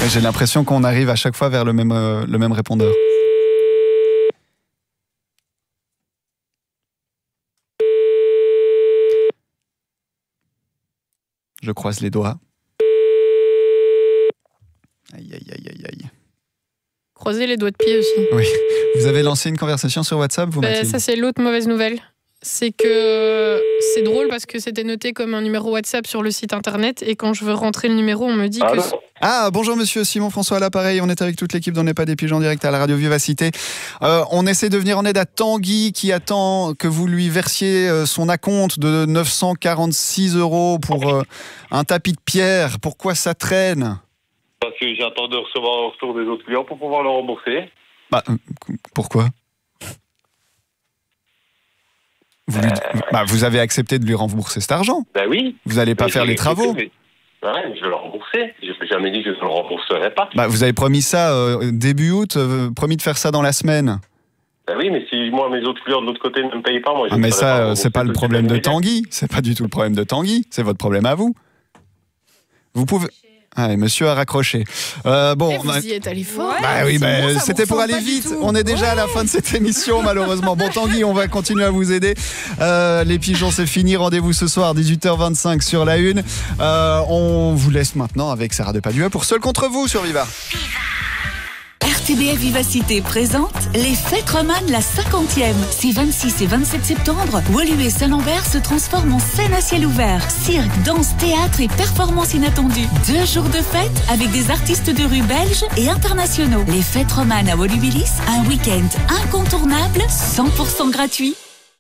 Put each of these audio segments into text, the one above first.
J'ai l'impression qu'on arrive à chaque fois vers le même répondeur. Je croise les doigts. Aïe, aïe, aïe, aïe, aïe. Croiser les doigts de pied aussi. Oui. Vous avez lancé une conversation sur WhatsApp, vous, Mathilde ? Ça, c'est l'autre mauvaise nouvelle. C'est que c'est drôle parce que c'était noté comme un numéro WhatsApp sur le site internet et quand je veux rentrer le numéro, on me dit que... Ah, bonjour monsieur, Simon François à l'appareil. On est avec toute l'équipe d'On n'est pas des pigeons en direct à la radio Vivacité. On essaie de venir en aide à Tanguy qui attend que vous lui versiez son acompte de 946 € pour un tapis de pierre. Pourquoi ça traîne ? Parce que j'attends de recevoir un retour des autres clients pour pouvoir le rembourser. Pourquoi ? Vous avez accepté de lui rembourser cet argent ? Ben oui. Vous n'allez pas faire les travaux ? Ouais, je vais le rembourser. Je n'ai jamais dit que je ne le rembourserai pas. Vous avez promis ça début août, promis de faire ça dans la semaine. Ben oui, mais si moi, mes autres clients de l'autre côté ne me payent pas, moi je mais ça, c'est pas le problème de Tanguy. C'est pas du tout le problème de Tanguy. C'est votre problème à vous. Vous pouvez... Ah, monsieur a raccroché. Vous y êtes allé fort. C'était pour aller vite. On est déjà à la fin de cette émission, malheureusement. Bon, Tanguy, on va continuer à vous aider. Les pigeons, c'est fini. Rendez-vous ce soir, 18h25 sur la Une. On vous laisse maintenant avec Sarah Depadua pour Seul contre vous sur Viva. RTBF Vivacité présente les Fêtes romanes, la 50e. Ces 26 et 27 septembre, Woluwe Saint-Lambert se transforme en scène à ciel ouvert. Cirque, danse, théâtre et performances inattendues. 2 jours de fête avec des artistes de rue belges et internationaux. Les Fêtes romanes à Woluwe-Lys, un week-end incontournable, 100% gratuit.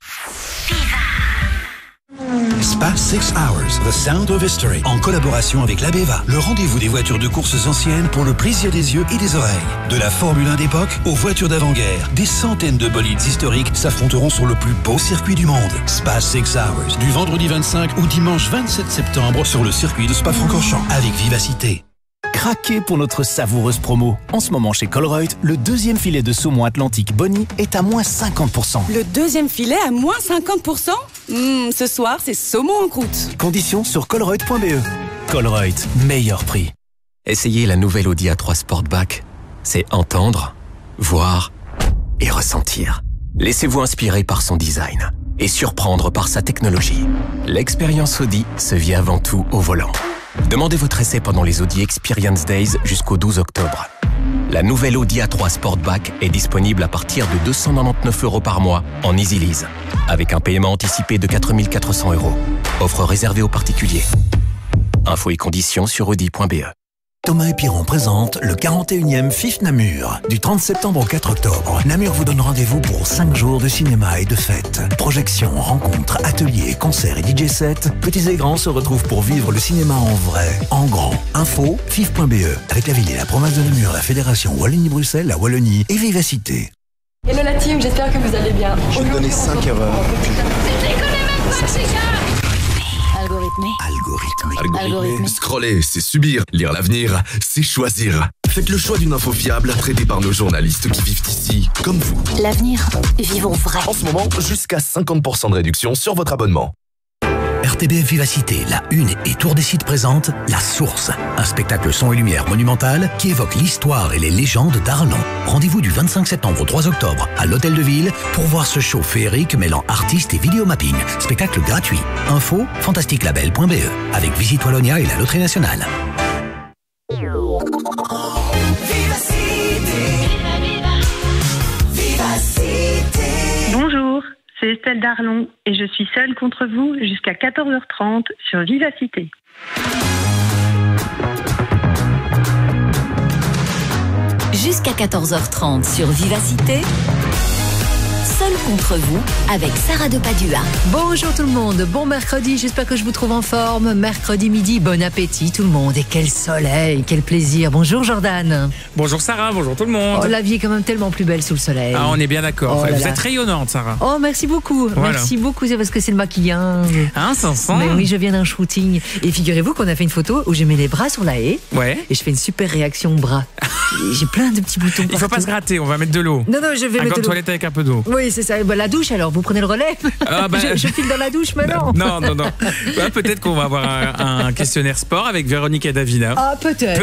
Spa 6 Hours, The Sound of History, en collaboration avec l'Abeva, le rendez-vous des voitures de courses anciennes pour le plaisir des yeux et des oreilles. De la Formule 1 d'époque aux voitures d'avant-guerre, des centaines de bolides historiques s'affronteront sur le plus beau circuit du monde. Spa 6 Hours, du vendredi 25 au dimanche 27 septembre sur le circuit de Spa-Francorchamps, avec Vivacité. Craquez pour notre savoureuse promo. En ce moment chez Colruyt, le deuxième filet de saumon Atlantique Bonnie est à moins 50%. Le deuxième filet à moins 50%? Ce soir, c'est saumon en croûte. Conditions sur colruyt.be. Colruyt, meilleur prix. Essayez la nouvelle Audi A3 Sportback. C'est entendre, voir et ressentir. Laissez-vous inspirer par son design et surprendre par sa technologie. L'expérience Audi se vit avant tout au volant. Demandez votre essai pendant les Audi Experience Days jusqu'au 12 octobre. La nouvelle Audi A3 Sportback est disponible à partir de 299 € par mois en Easy Lease, avec un paiement anticipé de 4 400 €. Offre réservée aux particuliers. Infos et conditions sur audi.be. Thomas et Piron présente le 41e FIF Namur. Du 30 septembre au 4 octobre, Namur vous donne rendez-vous pour 5 jours de cinéma et de fêtes. Projections, rencontres, ateliers, concerts et DJ sets, petits et grands se retrouvent pour vivre le cinéma en vrai, en grand. Info, fif.be, avec la ville et la province de Namur, la fédération Wallonie-Bruxelles, la Wallonie et Vivacité. Hello la team, j'espère que vous allez bien. Je vais te donner 5 erreurs. Algorithmé. Scroller, c'est subir. Lire l'avenir, c'est choisir. Faites le choix d'une info fiable, traitée par nos journalistes qui vivent ici, comme vous. L'avenir, vivons vrai. En ce moment, jusqu'à 50% de réduction sur votre abonnement. RTBF Vivacité, la Une et Tour des Sites présente La Source, un spectacle son et lumière monumental qui évoque l'histoire et les légendes d'Arlon. Rendez-vous du 25 septembre au 3 octobre à l'Hôtel de Ville pour voir ce show féerique mêlant artistes et vidéomapping. Spectacle gratuit. Info, fantasticlabel.be, avec Visite Wallonia et la Loterie Nationale. Bonjour, c'est Estelle Darlon et je suis seule contre vous jusqu'à 14h30 sur Vivacité. Jusqu'à 14h30 sur Vivacité. Seul contre vous avec Sarah Depadua. Bonjour tout le monde, bon mercredi, j'espère que je vous trouve en forme. Mercredi midi, bon appétit tout le monde. Et quel soleil, quel plaisir. Bonjour Jordan. Bonjour Sarah, bonjour tout le monde. Oh, la vie est quand même tellement plus belle sous le soleil. Ah, on est bien d'accord. Vous êtes rayonnante Sarah. Oh, merci beaucoup. Voilà. Merci beaucoup, c'est parce que c'est le maquillage. Hein, ça sent. Mais oui, je viens d'un shooting. Et figurez-vous qu'on a fait une photo où je mets les bras sur la haie. Ouais. Et je fais une super réaction bras. J'ai plein de petits boutons partout. Il faut pas se gratter, on va mettre de l'eau. Non, je vais mettre de l'eau. toilette avec un peu d'eau. Oui, c'est ça. Bah, la douche alors, vous prenez le relais. Je file dans la douche maintenant. Non. Peut-être qu'on va avoir un questionnaire sport avec Véronique et Davina. Ah, peut-être.